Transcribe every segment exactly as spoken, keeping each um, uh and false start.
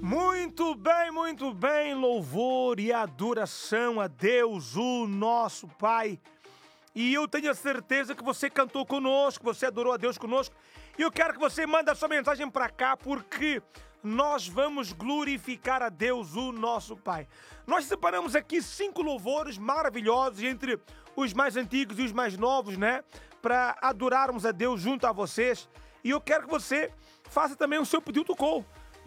Muito bem, muito bem, louvor e adoração a Deus, o nosso Pai. E eu tenho a certeza que você cantou conosco, você adorou a Deus conosco. E eu quero que você mande a sua mensagem para cá, porque nós vamos glorificar a Deus, o nosso Pai. Nós separamos aqui cinco louvores maravilhosos entre os mais antigos e os mais novos, né? Para adorarmos a Deus junto a vocês. E eu quero que você faça também o seu pedido do call.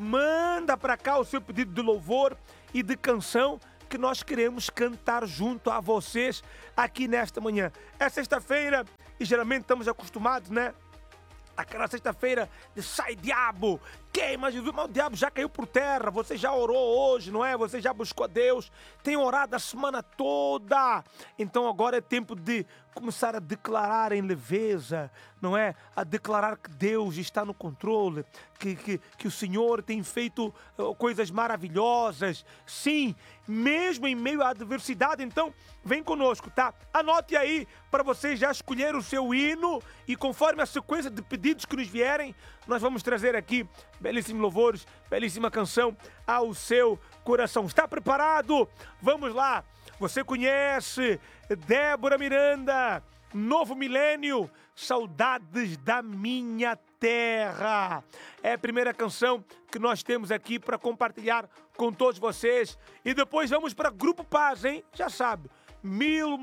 Manda para cá o seu pedido de louvor e de canção que nós queremos cantar junto a vocês aqui nesta manhã. É sexta-feira e geralmente estamos acostumados, né? Aquela sexta-feira de sai diabo, queima Jesus, mas o diabo já caiu por terra, você já orou hoje, não é? Você já buscou a Deus, tem orado a semana toda. Então agora é tempo de começar a declarar em leveza, não é? A declarar que Deus está no controle, que, que, que o Senhor tem feito uh, coisas maravilhosas. Sim, mesmo em meio à adversidade, então vem conosco, tá? Anote aí para você já escolher o seu hino e conforme a sequência de pedidos que nos vierem, nós vamos trazer aqui belíssimos louvores, belíssima canção ao seu coração. Está preparado? Vamos lá! Você conhece Débora Miranda, Novo Milênio, Saudades da Minha Terra. É a primeira canção que nós temos aqui para compartilhar com todos vocês. E depois vamos para Grupo Paz, hein? Já sabe. Mil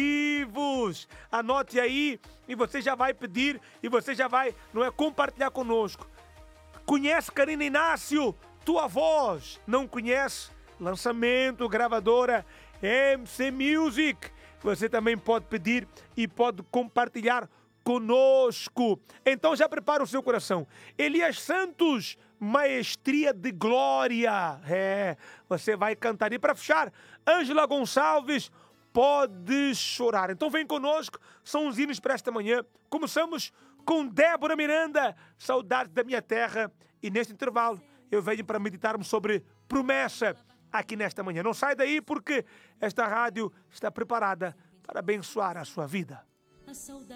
motivos. Anote aí e você já vai pedir e você já vai, não é, compartilhar conosco. Conhece Karina Inácio? Tua Voz. Não conhece? Lançamento, gravadora M C Music. Você também pode pedir e pode compartilhar conosco. Então já prepara o seu coração. Elias Santos, Maestria de Glória. É, você vai cantar. E para fechar, Ângela Gonçalves, Pode Chorar. Então vem conosco, são os hinos para esta manhã. Começamos com Débora Miranda, Saudades da Minha Terra. E neste intervalo eu venho para meditarmos sobre promessa aqui nesta manhã. Não sai daí porque esta rádio está preparada para abençoar a sua vida.